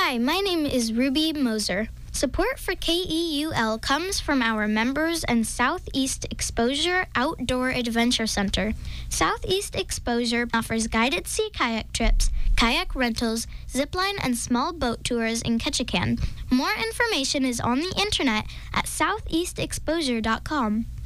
Hi, my name is Ruby Moser. Support for KEUL comes from our members and Southeast Exposure Outdoor Adventure Center. Southeast Exposure offers guided sea kayak trips, kayak rentals, zipline, and small boat tours in Ketchikan. More information is on the internet at southeastexposure.com.